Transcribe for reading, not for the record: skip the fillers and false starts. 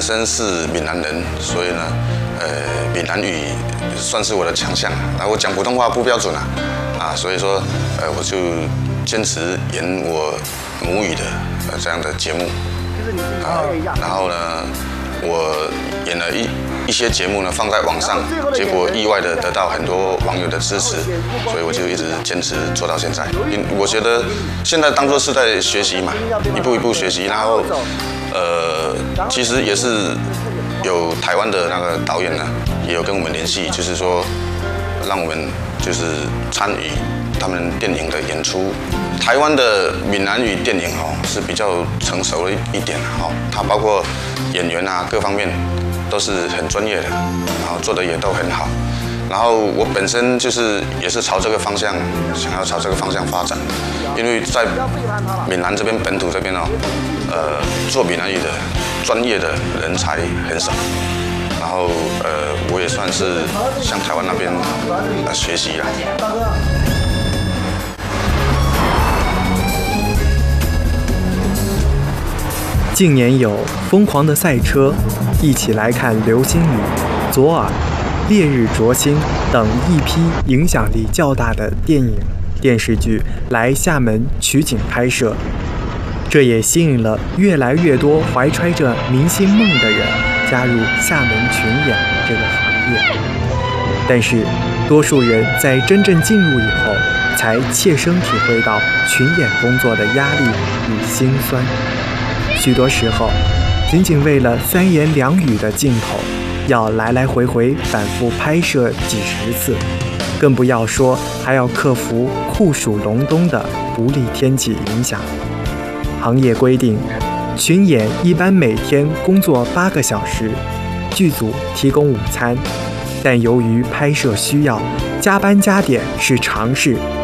本身是闽南人，所以呢，闽南语算是我的强项。然后我讲普通话不标准所以说，我就坚持演我母语的这样的节目。然后呢，我演了一些节目呢放在网上，结果意外的得到很多网友的支持，所以我就一直坚持做到现在。我觉得现在当作是在学习嘛，一步一步学习，然后其实也是有台湾的那个导演呢，也有跟我们联系，就是说让我们就是参与他们电影的演出。台湾的闽南语电影是比较成熟了一点它包括演员各方面都是很专业的，然后做的也都很好。然后我本身也是朝这个方向，想要朝这个方向发展，因为在闽南这边本土这边做闽南语的专业的人才很少。然后我也算是向台湾那边学习了。 近年有《疯狂的赛车》、一起来看流星雨、左耳、烈日灼心等一批影响力较大的电影、电视剧来厦门取景拍摄，这也吸引了越来越多怀揣着明星梦的人加入厦门群演这个行业。但是，多数人在真正进入以后，才切身体会到群演工作的压力与辛酸。许多时候，仅仅为了3言2语的镜头，要来来回回反复拍摄几10次，更不要说还要克服酷暑隆冬的不利天气影响。行业规定，群演一般每天工作8个小时，剧组提供午餐，但由于拍摄需要，加班加点是常事，